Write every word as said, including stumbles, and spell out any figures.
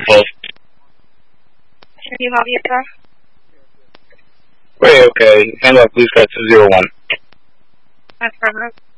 False. Can you help me, sir? Wait, okay. Hang up, please got two zero one. Affirmative.